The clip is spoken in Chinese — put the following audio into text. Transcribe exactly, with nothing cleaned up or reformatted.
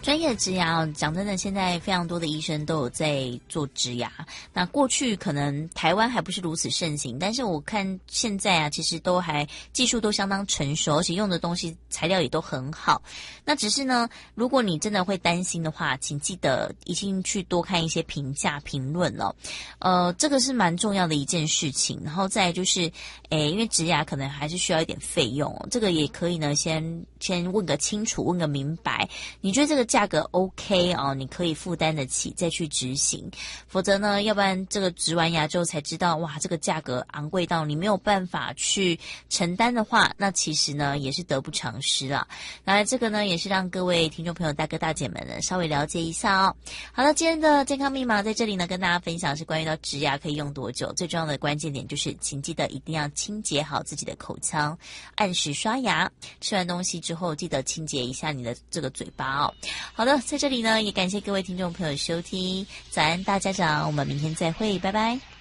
专业的植牙，讲真的，现在非常多的医生都有在做植牙。那过去可能台湾还不是如此盛行，但是我看现在啊，其实都还技术都相当成熟，而且用的东西材料也都很好。那只是呢，如果你真的会担心的话，请记得一定去多看一些评价评论哦。呃，这个是蛮重要的一件事情。然后再来就是，诶，因为植牙可能还是需要一点费用哦，这个也可以呢，先先问个清楚，问个明白。你觉得这个价格 OK 哦，你可以负担得起再去执行，否则呢，要不然这个植完牙之后才知道，哇，这个价格昂贵到你没有办法去承担的话，那其实呢也是得不偿失啦。那这个呢也是让各位听众朋友大哥大姐们呢稍微了解一下哦。好了，今天的健康密码在这里呢跟大家分享是关于到植牙可以用多久，最重要的关键点就是请记得一定要清洁好自己的口腔，按时刷牙，吃完东西之后记得清洁一下你的这个嘴巴哦。好的，在这里呢也感谢各位听众朋友收听早安大家长，我们明天再会，拜拜。